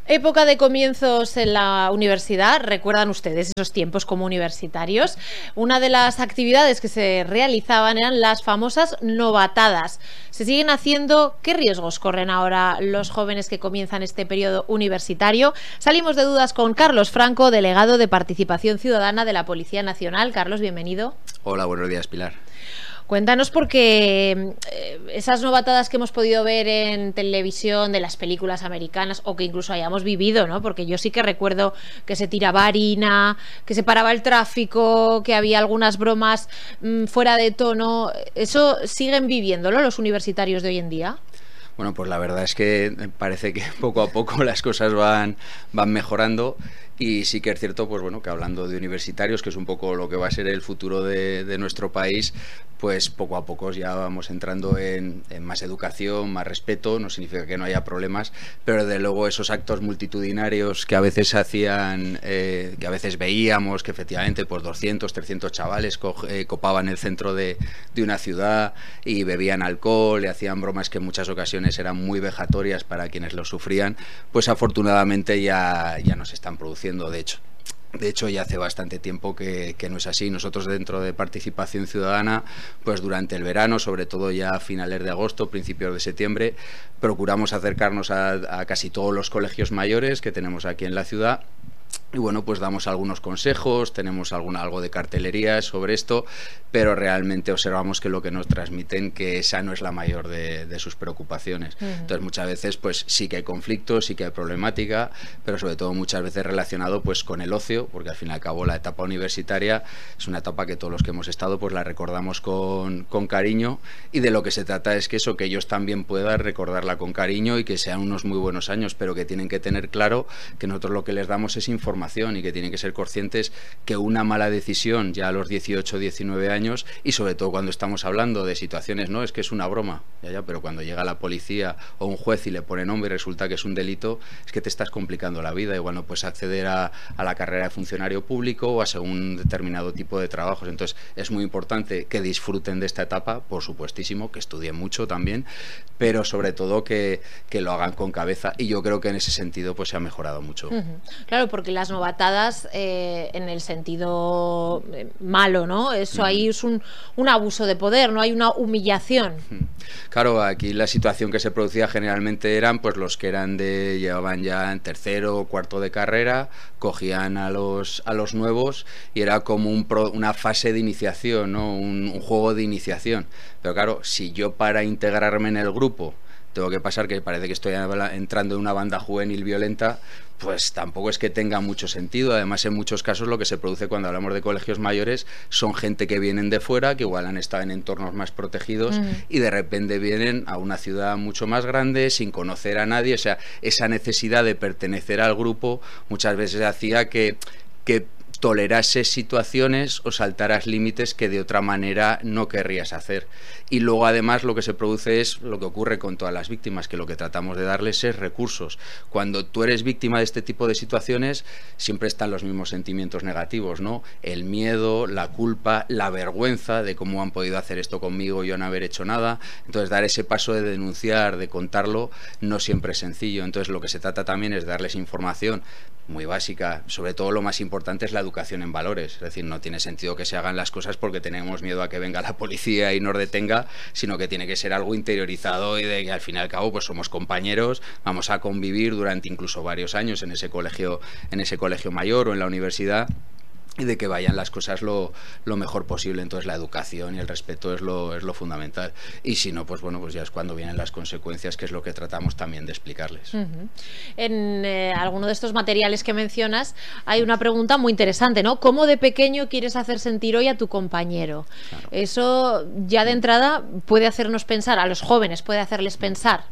Época de comienzos en la universidad, ¿recuerdan ustedes esos tiempos como universitarios? Una de las actividades que se realizaban eran las famosas novatadas. ¿Se siguen haciendo? ¿Qué riesgos corren ahora los jóvenes que comienzan este periodo universitario? Salimos de dudas con Carlos Franco, delegado de Participación Ciudadana de la Policía Nacional. Carlos, bienvenido. Hola, buenos días, Pilar. Cuéntanos, porque esas novatadas que hemos podido ver en televisión de las películas americanas o que incluso hayamos vivido, ¿no? Porque yo sí que recuerdo que se tiraba harina, que se paraba el tráfico, que había algunas bromas fuera de tono. ¿Eso siguen viviéndolo los universitarios de hoy en día? Bueno, pues la verdad es que parece que poco a poco las cosas van mejorando. Y sí que es cierto, pues bueno, que hablando de universitarios, que es un poco lo que va a ser el futuro de nuestro país, pues poco a poco ya vamos entrando en más educación, más respeto. No significa que no haya problemas, pero de luego esos actos multitudinarios que a veces se hacían, que a veces veíamos, que efectivamente pues 200, 300 chavales copaban el centro de una ciudad y bebían alcohol y hacían bromas que en muchas ocasiones eran muy vejatorias para quienes lo sufrían, pues afortunadamente ya no se están produciendo. De hecho, ya hace bastante tiempo que no es así. Nosotros dentro de Participación Ciudadana, pues durante el verano, sobre todo ya a finales de agosto, principios de septiembre, procuramos acercarnos a casi todos los colegios mayores que tenemos aquí en la ciudad. Y bueno, pues damos algunos consejos, tenemos algo de cartelería sobre esto, pero realmente observamos que lo que nos transmiten que esa no es la mayor de sus preocupaciones. Entonces muchas veces pues sí que hay conflictos, sí que hay problemática, pero sobre todo muchas veces relacionado pues con el ocio, porque al fin y al cabo la etapa universitaria es una etapa que todos los que hemos estado pues la recordamos con cariño, y de lo que se trata es que eso, que ellos también puedan recordarla con cariño y que sean unos muy buenos años, pero que tienen que tener claro que nosotros lo que les damos es información y que tienen que ser conscientes que una mala decisión ya a los 18 o 19 años, y sobre todo cuando estamos hablando de situaciones, no es que es una broma, pero cuando llega la policía o un juez y le pone nombre y resulta que es un delito, es que te estás complicando la vida. Igual no puedes acceder a la carrera de funcionario público o a un determinado tipo de trabajos. Entonces es muy importante que disfruten de esta etapa, por supuestísimo, que estudien mucho también, pero sobre todo que lo hagan con cabeza, y yo creo que en ese sentido pues se ha mejorado mucho. Claro, porque las novatadas en el sentido malo, ¿no? Eso ahí es un abuso de poder, no hay una humillación. Claro, aquí la situación que se producía generalmente eran pues los que llevaban ya en tercero o cuarto de carrera, cogían a los nuevos y era como una fase de iniciación, ¿no? Un juego de iniciación. Pero claro, si yo para integrarme en el grupo tengo que pasar que parece que estoy entrando en una banda juvenil violenta, pues tampoco es que tenga mucho sentido. Además, en muchos casos lo que se produce cuando hablamos de colegios mayores son gente que vienen de fuera, que igual han estado en entornos más protegidos y de repente vienen a una ciudad mucho más grande sin conocer a nadie. O sea, esa necesidad de pertenecer al grupo muchas veces hacía que tolerases situaciones o saltaras límites que de otra manera no querrías hacer. Y luego además lo que se produce es lo que ocurre con todas las víctimas, que lo que tratamos de darles es recursos. Cuando tú eres víctima de este tipo de situaciones siempre están los mismos sentimientos negativos, ¿no? El miedo, la culpa, la vergüenza de cómo han podido hacer esto conmigo y yo no haber hecho nada. Entonces dar ese paso de denunciar, de contarlo, no siempre es sencillo. Entonces lo que se trata también es darles información muy básica. Sobre todo lo más importante es la educación en valores. Es decir, no tiene sentido que se hagan las cosas porque tenemos miedo a que venga la policía y nos detenga, sino que tiene que ser algo interiorizado y de que al fin y al cabo pues somos compañeros, vamos a convivir durante incluso varios años en ese colegio mayor o en la universidad, y de que vayan las cosas lo mejor posible. Entonces la educación y el respeto es lo fundamental, y si no, pues bueno, pues ya es cuando vienen las consecuencias, que es lo que tratamos también de explicarles. En alguno de estos materiales que mencionas hay una pregunta muy interesante, ¿no? ¿Cómo de pequeño quieres hacer sentir hoy a tu compañero? Claro. Eso ya de entrada puede hacernos pensar, a los jóvenes puede hacerles pensar.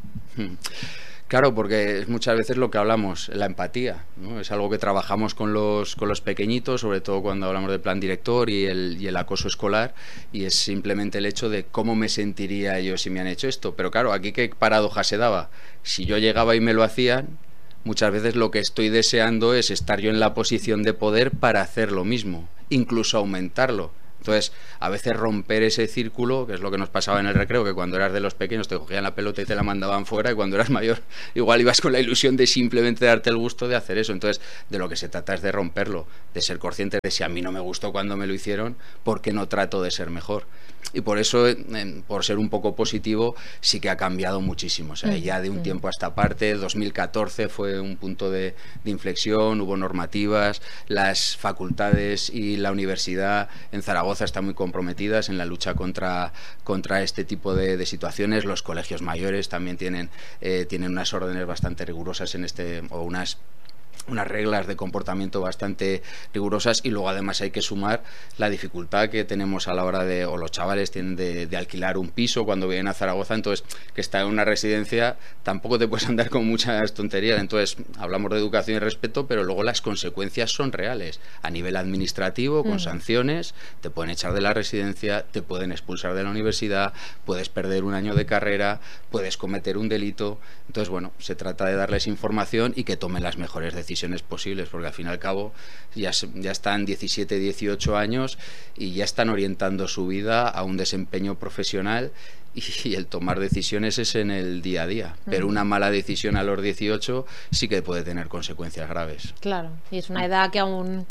Claro, porque es muchas veces lo que hablamos, la empatía, ¿no? Es algo que trabajamos con los pequeñitos, sobre todo cuando hablamos del plan director y el acoso escolar, y es simplemente el hecho de cómo me sentiría yo si me han hecho esto. Pero claro, aquí qué paradoja se daba. Si yo llegaba y me lo hacían, muchas veces lo que estoy deseando es estar yo en la posición de poder para hacer lo mismo, incluso aumentarlo. Entonces, a veces romper ese círculo, que es lo que nos pasaba en el recreo, que cuando eras de los pequeños te cogían la pelota y te la mandaban fuera, y cuando eras mayor igual ibas con la ilusión de simplemente darte el gusto de hacer eso. Entonces, de lo que se trata es de romperlo, de ser consciente de si a mí no me gustó cuando me lo hicieron, ¿por qué no trato de ser mejor? Y por eso, por ser un poco positivo, sí que ha cambiado muchísimo. O sea, ya de un tiempo a esta parte, 2014 fue un punto de inflexión, hubo normativas, las facultades y la universidad en Zaragoza están muy comprometidas en la lucha contra este tipo de situaciones. Los colegios mayores también tienen unas órdenes bastante rigurosas o unas reglas de comportamiento bastante rigurosas, y luego además hay que sumar la dificultad que tenemos a la hora o los chavales tienen de alquilar un piso cuando vienen a Zaragoza. Entonces, que está en una residencia, tampoco te puedes andar con muchas tonterías. Entonces, hablamos de educación y respeto, pero luego las consecuencias son reales. A nivel administrativo, con sanciones, te pueden echar de la residencia, te pueden expulsar de la universidad, puedes perder un año de carrera, puedes cometer un delito. Entonces, bueno, se trata de darles información y que tomen las mejores decisiones posibles, porque al fin y al cabo ya están 17, 18 años y ya están orientando su vida a un desempeño profesional, y el tomar decisiones es en el día a día, pero una mala decisión a los 18 sí que puede tener consecuencias graves. Claro, y es una edad que aún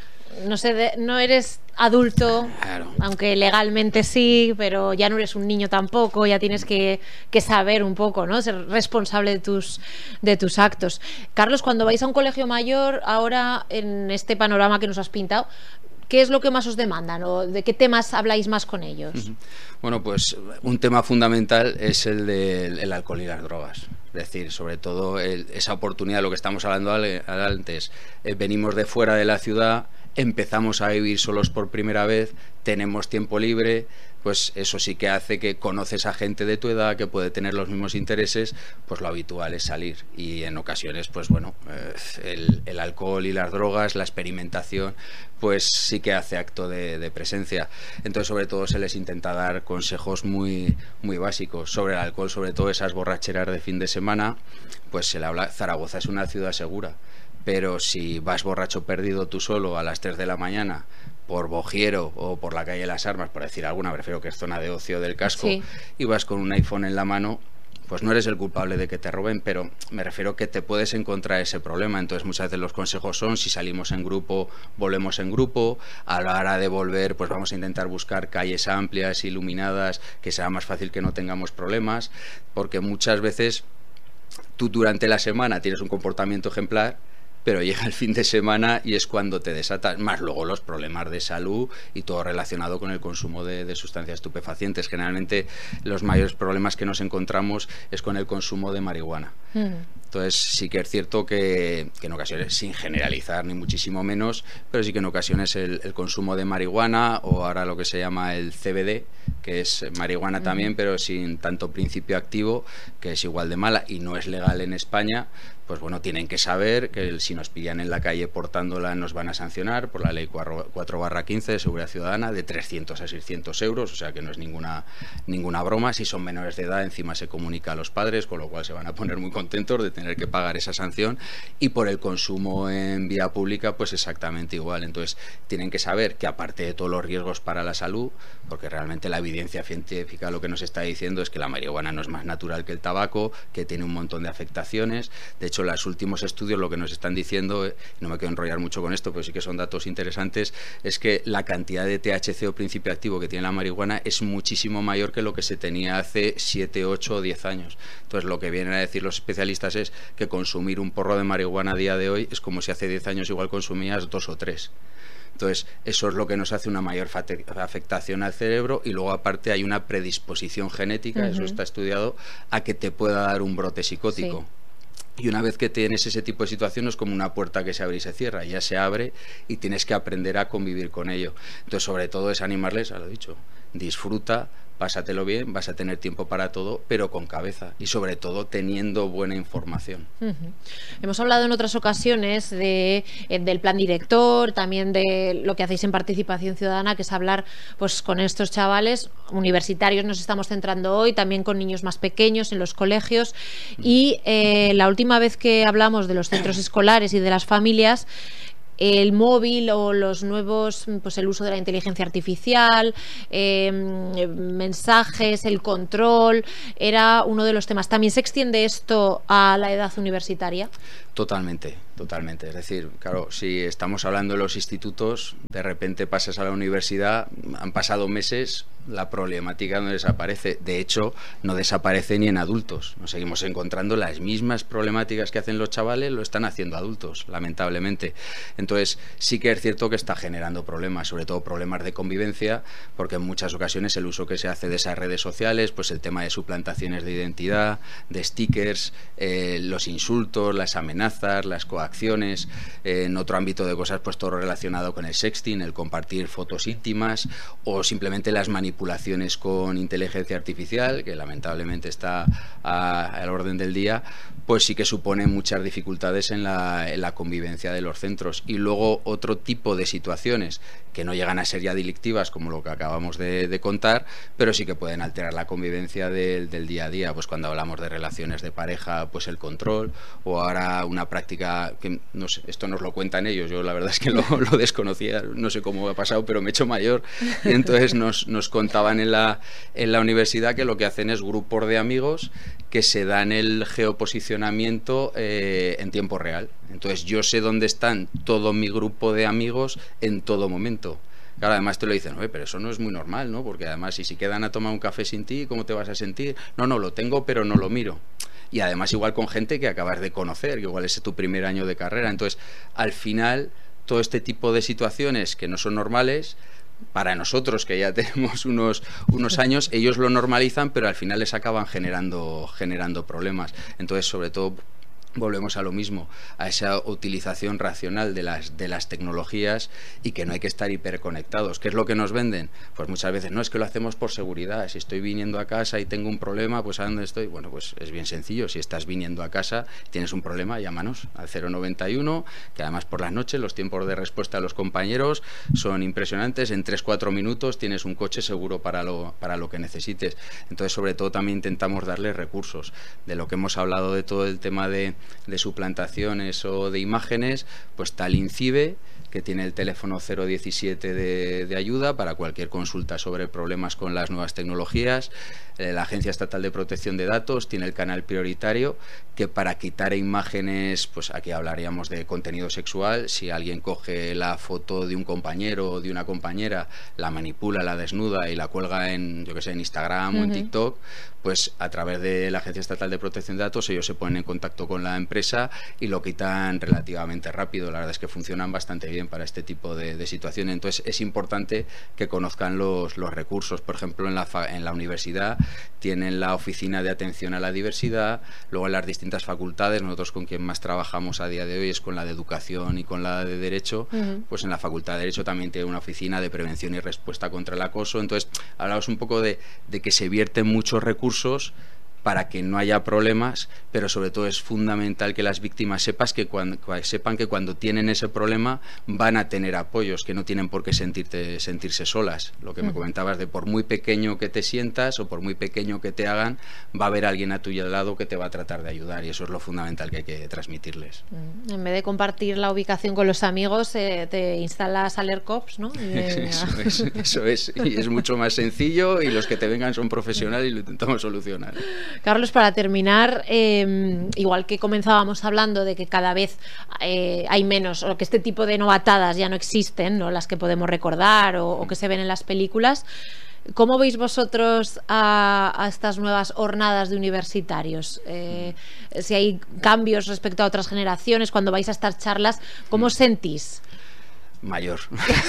no eres adulto, claro, aunque legalmente sí, pero ya no eres un niño tampoco, ya tienes que saber un poco, ¿no? Ser responsable de tus actos. Carlos, cuando vais a un colegio mayor, ahora en este panorama que nos has pintado, ¿qué es lo que más os demandan o de qué temas habláis más con ellos? Bueno, pues un tema fundamental es el del alcohol y las drogas. Es decir, sobre todo esa oportunidad, lo que estamos hablando antes, venimos de fuera de la ciudad, empezamos a vivir solos por primera vez, tenemos tiempo libre, pues eso sí que hace que conoces a gente de tu edad que puede tener los mismos intereses, pues lo habitual es salir, y en ocasiones, pues bueno, el alcohol y las drogas, la experimentación, pues sí que hace acto de presencia. Entonces, sobre todo se les intenta dar consejos muy, muy básicos sobre el alcohol, sobre todo esas borracheras de fin de semana. Pues se le habla, Zaragoza es una ciudad segura, pero si vas borracho perdido tú solo a las 3 de la mañana por Bojiero o por la calle de las Armas, por decir alguna, prefiero que es zona de ocio del casco, sí, y vas con un iPhone en la mano, pues no eres el culpable de que te roben, pero me refiero que te puedes encontrar ese problema. Entonces muchas veces los consejos son: si salimos en grupo, volvemos en grupo, a la hora de volver pues vamos a intentar buscar calles amplias, iluminadas, que sea más fácil que no tengamos problemas, porque muchas veces tú durante la semana tienes un comportamiento ejemplar, pero llega el fin de semana y es cuando te desatas, más luego los problemas de salud y todo relacionado con el consumo de sustancias estupefacientes. Generalmente los mayores problemas que nos encontramos es con el consumo de marihuana. Entonces sí que es cierto que en ocasiones, sin generalizar ni muchísimo menos, pero sí que en ocasiones el consumo de marihuana, o ahora lo que se llama el CBD, que es marihuana también, pero sin tanto principio activo, que es igual de mala y no es legal en España, pues bueno, tienen que saber que si nos pillan en la calle portándola nos van a sancionar por la ley 4/15 de Seguridad Ciudadana de 300 a 600 euros, o sea que no es ninguna broma. Si son menores de edad, encima se comunica a los padres, con lo cual se van a poner muy contentos de tener que pagar esa sanción. Y por el consumo en vía pública, pues exactamente igual. Entonces tienen que saber que, aparte de todos los riesgos para la salud, porque realmente la evidencia científica lo que nos está diciendo es que la marihuana no es más natural que el tabaco, que tiene un montón de afectaciones. De hecho, los últimos estudios lo que nos están diciendo, no me quiero enrollar mucho con esto, pero sí que son datos interesantes, es que la cantidad de THC o principio activo que tiene la marihuana es muchísimo mayor que lo que se tenía hace 7, 8 o 10 años. Entonces lo que vienen a decir los especialistas es que consumir un porro de marihuana a día de hoy es como si hace 10 años igual consumías 2 o 3. Entonces, eso es lo que nos hace una mayor afectación al cerebro, y luego aparte hay una predisposición genética, eso está estudiado, a que te pueda dar un brote psicótico. Sí. Y una vez que tienes ese tipo de situaciones, es como una puerta que se abre y se cierra, ya se abre y tienes que aprender a convivir con ello. Entonces, sobre todo es animarles, a lo dicho, disfruta, pásatelo bien, vas a tener tiempo para todo, pero con cabeza y sobre todo teniendo buena información. Hemos hablado en otras ocasiones del plan director, también de lo que hacéis en Participación Ciudadana, que es hablar pues con estos chavales universitarios. Nos estamos centrando hoy también con niños más pequeños en los colegios, y la última vez que hablamos de los centros escolares y de las familias, el móvil o los nuevos, pues el uso de la inteligencia artificial, mensajes, el control, era uno de los temas. ¿También se extiende esto a la edad universitaria? Totalmente, totalmente. Es decir, claro, si estamos hablando de los institutos, de repente pasas a la universidad, han pasado meses, la problemática no desaparece. De hecho, no desaparece ni en adultos. Nos seguimos encontrando las mismas problemáticas que hacen los chavales, lo están haciendo adultos, lamentablemente. Entonces, sí que es cierto que está generando problemas, sobre todo problemas de convivencia, porque en muchas ocasiones el uso que se hace de esas redes sociales, pues el tema de suplantaciones de identidad, de stickers, los insultos, las amenazas, las coacciones, en otro ámbito de cosas, pues todo relacionado con el sexting, el compartir fotos íntimas o simplemente las manipulaciones con inteligencia artificial, que lamentablemente está al orden del día, pues sí que supone muchas dificultades en la convivencia de los centros. Y luego otro tipo de situaciones que no llegan a ser ya delictivas, como lo que acabamos de contar, pero sí que pueden alterar la convivencia del día a día. Pues cuando hablamos de relaciones de pareja, pues el control, o ahora una práctica que, no sé, esto nos lo cuentan ellos, yo la verdad es que lo desconocía, no sé cómo ha pasado, pero me he hecho mayor, y entonces nos contaban en la universidad que lo que hacen es grupos de amigos que se dan el geoposicionamiento en tiempo real. Entonces yo sé dónde están todo mi grupo de amigos en todo momento. Claro, además te lo dicen, oye, pero eso no es muy normal, ¿no? Porque además si quedan a tomar un café sin ti, ¿cómo te vas a sentir? No, lo tengo, pero no lo miro. Y además igual con gente que acabas de conocer, que igual es tu primer año de carrera. Entonces, al final, todo este tipo de situaciones que no son normales, para nosotros que ya tenemos unos años, ellos lo normalizan, pero al final les acaban generando problemas. Entonces, sobre todo, volvemos a lo mismo, a esa utilización racional de las tecnologías, y que no hay que estar hiperconectados. ¿Qué es lo que nos venden? Pues muchas veces, no, es que lo hacemos por seguridad. Si estoy viniendo a casa y tengo un problema, pues ¿a dónde estoy? Bueno, pues es bien sencillo. Si estás viniendo a casa y tienes un problema, llámanos al 091, que además por las noches los tiempos de respuesta a los compañeros son impresionantes. En 3-4 minutos tienes un coche seguro para lo que necesites. Entonces, sobre todo, también intentamos darles recursos. De lo que hemos hablado de todo el tema de suplantaciones o de imágenes, pues tal INCIBE, que tiene el teléfono 017 de ayuda para cualquier consulta sobre problemas con las nuevas tecnologías. La Agencia Estatal de Protección de Datos tiene el canal prioritario, que para quitar imágenes, pues aquí hablaríamos de contenido sexual. Si alguien coge la foto de un compañero o de una compañera, la manipula, la desnuda y la cuelga en, yo que sé, en Instagram o en TikTok, pues a través de la Agencia Estatal de Protección de Datos ellos se ponen en contacto con la empresa y lo quitan relativamente rápido. La verdad es que funcionan bastante bien para este tipo de situaciones. Entonces es importante que conozcan los recursos. Por ejemplo, en la universidad tienen la Oficina de Atención a la Diversidad. Luego en las distintas facultades, nosotros con quien más trabajamos a día de hoy es con la de Educación y con la de Derecho. Pues en la Facultad de Derecho también tiene una oficina de prevención y respuesta contra el acoso. Entonces hablamos un poco de que se vierten muchos recursos para que no haya problemas, pero sobre todo es fundamental que las víctimas sepan que cuando tienen ese problema van a tener apoyos, que no tienen por qué sentirse solas. Lo que me comentabas de por muy pequeño que te sientas o por muy pequeño que te hagan, va a haber alguien a tu lado que te va a tratar de ayudar, y eso es lo fundamental que hay que transmitirles. En vez de compartir la ubicación con los amigos, te instalas Alertcops, ¿no? Eso es, y es mucho más sencillo, y los que te vengan son profesionales y lo intentamos solucionar. Carlos, para terminar, igual que comenzábamos hablando de que cada vez hay menos, o que este tipo de novatadas ya no existen, ¿no? Las que podemos recordar o que se ven en las películas, ¿cómo veis vosotros a estas nuevas hornadas de universitarios? Si hay cambios respecto a otras generaciones, cuando vais a estas charlas, ¿cómo os sentís? Mayor.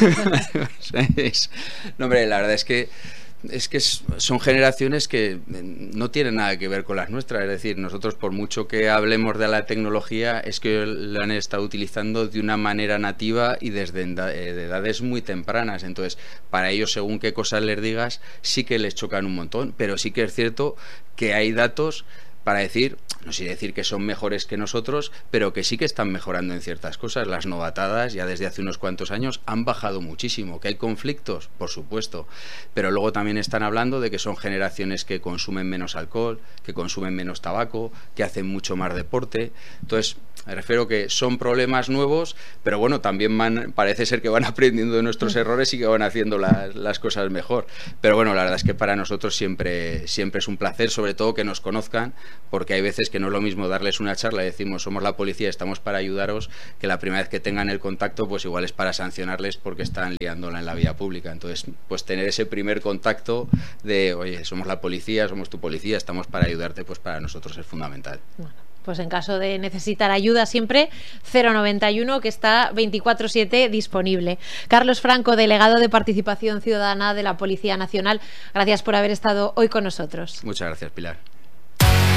No, hombre, la verdad es que son generaciones que no tienen nada que ver con las nuestras. Es decir, nosotros, por mucho que hablemos de la tecnología, es que la han estado utilizando de una manera nativa y desde de edades muy tempranas. Entonces, para ellos, según qué cosas les digas, sí que les chocan un montón, pero sí que es cierto que hay datos para decir, no sé decir que son mejores que nosotros, pero que sí que están mejorando en ciertas cosas. Las novatadas ya desde hace unos cuantos años han bajado muchísimo. ¿Que hay conflictos? Por supuesto, pero luego también están hablando de que son generaciones que consumen menos alcohol, que consumen menos tabaco, que hacen mucho más deporte. Entonces, me refiero que son problemas nuevos, pero bueno, también parece ser que van aprendiendo de nuestros errores y que van haciendo las cosas mejor. Pero bueno, la verdad es que para nosotros siempre es un placer, sobre todo que nos conozcan, porque hay veces que no es lo mismo darles una charla y decimos somos la policía, estamos para ayudaros, que la primera vez que tengan el contacto pues igual es para sancionarles porque están liándola en la vía pública. Entonces, pues tener ese primer contacto de, oye, somos la policía, somos tu policía, estamos para ayudarte, pues para nosotros es fundamental. Bueno, pues en caso de necesitar ayuda siempre 091, que está 24/7 disponible. Carlos Franco, delegado de Participación Ciudadana de la Policía Nacional, gracias por haber estado hoy con nosotros. Muchas gracias, Pilar.